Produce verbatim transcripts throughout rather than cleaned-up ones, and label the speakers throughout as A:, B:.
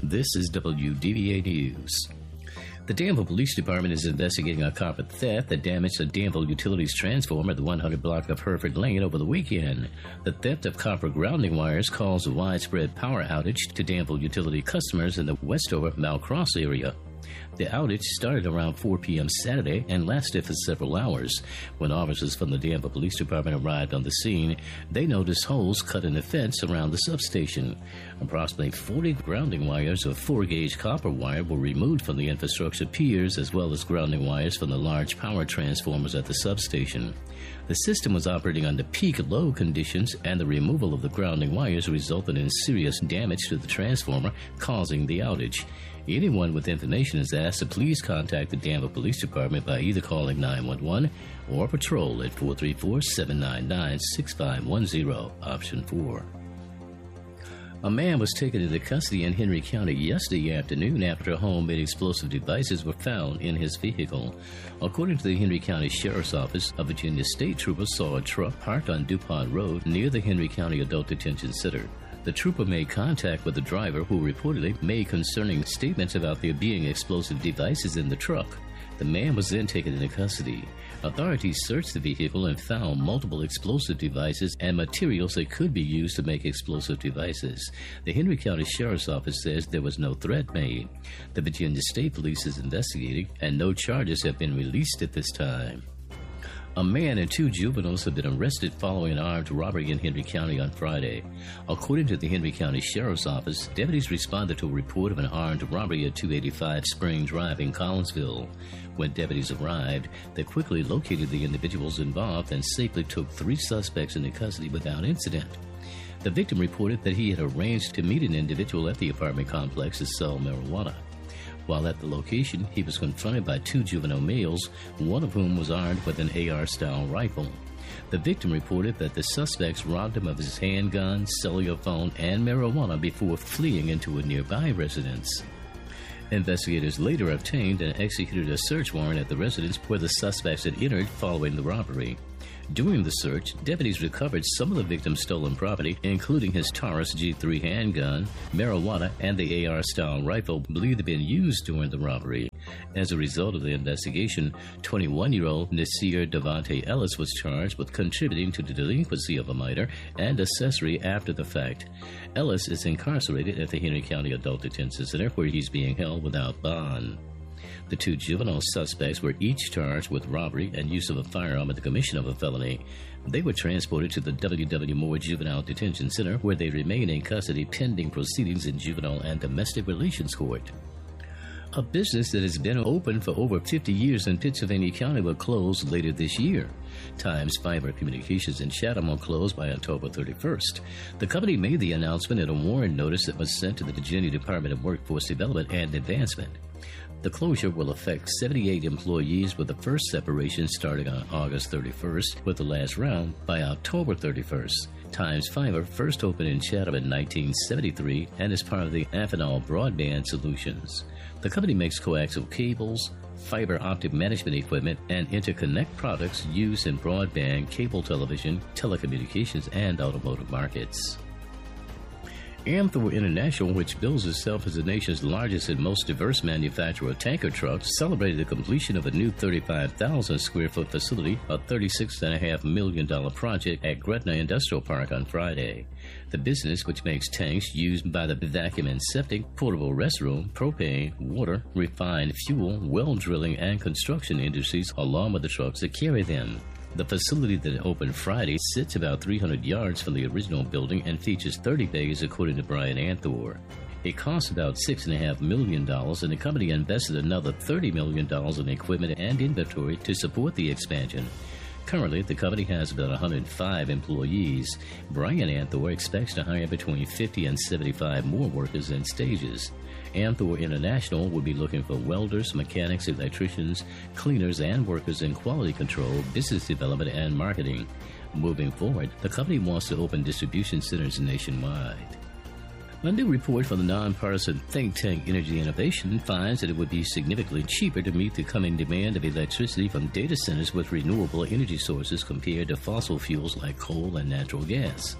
A: This is W D V A News. The Danville Police Department is investigating a copper theft that damaged a Danville Utilities transformer at the one hundred block of Hereford Lane over the weekend. The theft of copper grounding wires caused a widespread power outage to Danville utility customers in the Westover Malcross area. The outage started around four p.m. Saturday and lasted for several hours. When officers from the Danville Police Department arrived on the scene, they noticed holes cut in the fence around the substation. Approximately forty grounding wires of four-gauge copper wire were removed from the infrastructure piers, as well as grounding wires from the large power transformers at the substation. The system was operating under peak load conditions, and the removal of the grounding wires resulted in serious damage to the transformer, causing the outage. Anyone with information is asked to please contact the Danville Police Department by either calling nine one one or patrol at four three four, seven nine nine, six five one zero, option four. A man was taken into custody in Henry County yesterday afternoon after homemade explosive devices were found in his vehicle. According to the Henry County Sheriff's Office, a Virginia State Trooper saw a truck parked on DuPont Road near the Henry County Adult Detention Center. The trooper made contact with the driver, who reportedly made concerning statements about there being explosive devices in the truck. The man was then taken into custody. Authorities searched the vehicle and found multiple explosive devices and materials that could be used to make explosive devices. The Henry County Sheriff's Office says there was no threat made. The Virginia State Police is investigating, and no charges have been released at this time. A man and two juveniles have been arrested following an armed robbery in Henry County on Friday. According to the Henry County Sheriff's Office, deputies responded to a report of an armed robbery at two eighty-five Spring Drive in Collinsville. When deputies arrived, they quickly located the individuals involved and safely took three suspects into custody without incident. The victim reported that he had arranged to meet an individual at the apartment complex to sell marijuana. While at the location, he was confronted by two juvenile males, one of whom was armed with an A R-style rifle. The victim reported that the suspects robbed him of his handgun, cellular phone, and marijuana before fleeing into a nearby residence. Investigators later obtained and executed a search warrant at the residence where the suspects had entered following the robbery. During the search, deputies recovered some of the victim's stolen property, including his Taurus G three handgun, marijuana, and the A R-style rifle believed to have been used during the robbery. As a result of the investigation, twenty-one-year-old Nasir Devontae Ellis was charged with contributing to the delinquency of a minor and accessory after the fact. Ellis is incarcerated at the Henry County Adult Detention Center, where he's being held without bond. The two juvenile suspects were each charged with robbery and use of a firearm at the commission of a felony. They were transported to the W W Moore Juvenile Detention Center, where they remain in custody pending proceedings in juvenile and domestic relations court. A business that has been open for over fifty years in Pittsylvania County will close later this year. Times Fiber Communications in Chatham will close by October thirty-first. The company made the announcement in a warrant notice that was sent to the Virginia Department of Workforce Development and Advancement. The closure will affect seventy-eight employees, with the first separation starting on August thirty-first, with the last round by October thirty-first. Times Fiber first opened in Chatham in nineteen seventy-three and is part of the Amphenol Broadband Solutions. The company makes coaxial cables, fiber optic management equipment, and interconnect products used in broadband, cable television, telecommunications, and automotive markets. Amthor International, which bills itself as the nation's largest and most diverse manufacturer of tanker trucks, celebrated the completion of a new thirty-five thousand square foot facility, a thirty-six point five million dollars project at Gretna Industrial Park on Friday. The business, which makes tanks used by the vacuum and septic, portable restroom, propane, water, refined fuel, well drilling, and construction industries, along with the trucks that carry them. The facility that opened Friday sits about three hundred yards from the original building and features thirty bays, according to Brian Amthor. It cost about six point five million dollars, and the company invested another thirty million dollars in equipment and inventory to support the expansion. Currently, the company has about one hundred five employees. Brian Amthor expects to hire between fifty and seventy-five more workers in stages. Amthor International will be looking for welders, mechanics, electricians, cleaners, and workers in quality control, business development, and marketing. Moving forward, the company wants to open distribution centers nationwide. A new report from the nonpartisan think tank Energy Innovation finds that it would be significantly cheaper to meet the coming demand of electricity from data centers with renewable energy sources compared to fossil fuels like coal and natural gas.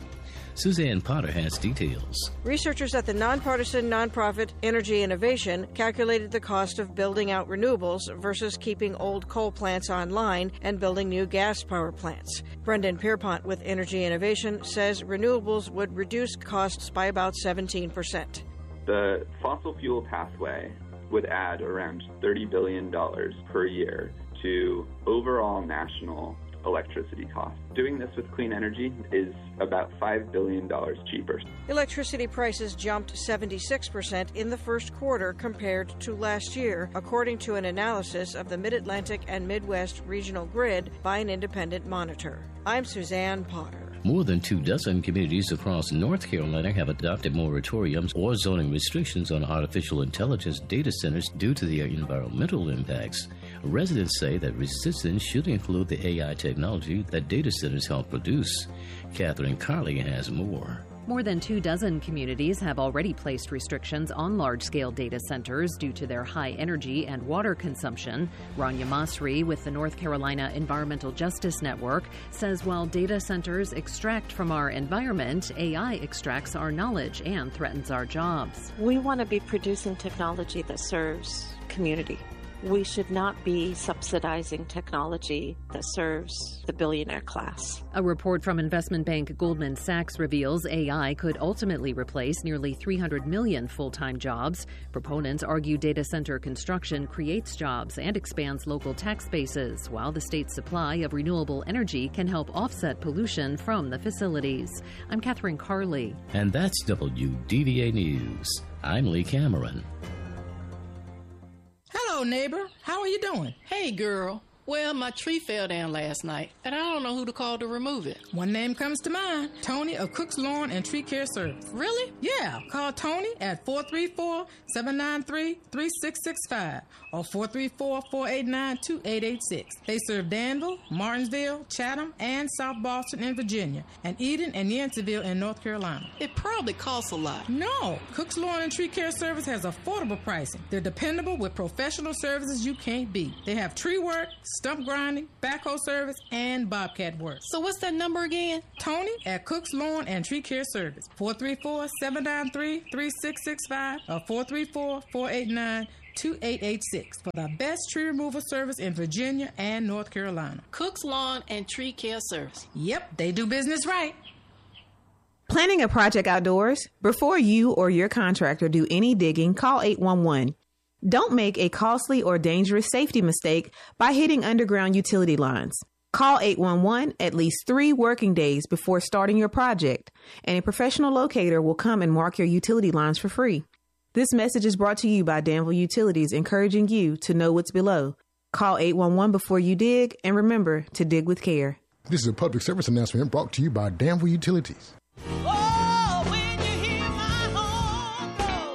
A: Suzanne Potter has details.
B: Researchers at the nonpartisan nonprofit Energy Innovation calculated the cost of building out renewables versus keeping old coal plants online and building new gas power plants. Brendan Pierpont with Energy Innovation says renewables would reduce costs by about seventeen percent.
C: The fossil fuel pathway would add around thirty billion dollars per year to overall national electricity costs. Doing this with clean energy is about five billion dollars cheaper.
B: Electricity prices jumped seventy-six percent in the first quarter compared to last year, according to an analysis of the Mid-Atlantic and Midwest regional grid by an independent monitor. I'm Suzanne Potter.
A: More than two dozen communities across North Carolina have adopted moratoriums or zoning restrictions on artificial intelligence data centers due to their environmental impacts. Residents say that resistance should include the A I technology that data centers help produce. Catherine Carley has more.
D: More than two dozen communities have already placed restrictions on large-scale data centers due to their high energy and water consumption. Rania Masri with the North Carolina Environmental Justice Network says while data centers extract from our environment, A I extracts our knowledge and threatens our jobs.
E: We want to be producing technology that serves community. We should not be subsidizing technology that serves the billionaire class.
D: A report from investment bank Goldman Sachs reveals A I could ultimately replace nearly three hundred million full-time jobs. Proponents argue data center construction creates jobs and expands local tax bases, while the state's supply of renewable energy can help offset pollution from the facilities. I'm Catherine Carley.
A: And that's W D V A News. I'm Lee Cameron.
F: Hello, neighbor. How are you doing?
G: Hey, girl. Well, my tree fell down last night, and I don't know who to call to remove it.
F: One name comes to mind. Tony of Cook's Lawn and Tree Care Service.
G: Really?
F: Yeah. Call Tony at four three four, seven nine three, three six six five or four three four, four eight nine, two eight eight six. They serve Danville, Martinsville, Chatham, and South Boston in Virginia, and Eden and Yanceyville in North Carolina.
G: It probably costs a lot.
F: No. Cook's Lawn and Tree Care Service has affordable pricing. They're dependable with professional services you can't beat. They have tree work, stump grinding, backhoe service, and bobcat work.
G: So what's that number again?
F: Tony at Cook's Lawn and Tree Care Service. four three four, seven nine three, three six six five or four three four, four eight nine, two eight eight six for the best tree removal service in Virginia and North Carolina.
G: Cook's Lawn and Tree Care Service.
F: Yep, they do business right.
H: Planning a project outdoors? Before you or your contractor do any digging, call eight one one. Don't make a costly or dangerous safety mistake by hitting underground utility lines. Call eight one one at least three working days before starting your project, and a professional locator will come and mark your utility lines for free. This message is brought to you by Danville Utilities, encouraging you to know what's below. Call eight one one before you dig, and remember to dig with care.
I: This is a public service announcement brought to you by Danville Utilities.
J: Oh, when you hear my horn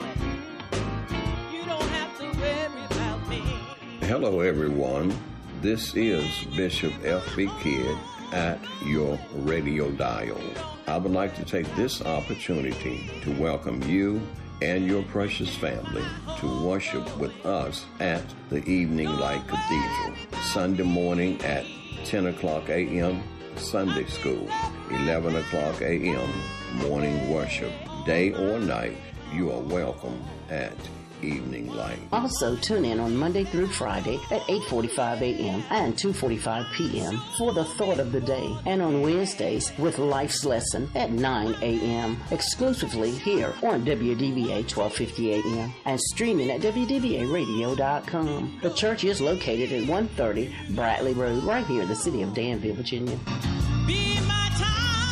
J: blowing, you don't have to worry about me.
K: Hello, everyone. This is Bishop F B. Kidd at your radio dial. I would like to take this opportunity to welcome you and your precious family to worship with us at the Evening Light Cathedral. Sunday morning at ten o'clock a.m., Sunday school, eleven o'clock a.m., morning worship. Day or night, you are welcome at Evening Light.
L: Also, tune in on Monday through Friday at eight forty-five a.m. and two forty-five p.m. for the Thought of the Day, and on Wednesdays with Life's Lesson at nine a.m. exclusively here on W D V A twelve fifty a.m. and streaming at w d v a radio dot com. The church is located at one thirty Bradley Road, right here in the city of Danville, Virginia.
J: Be my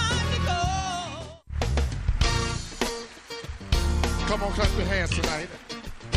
J: time to go.
I: Come on, clap your hands tonight.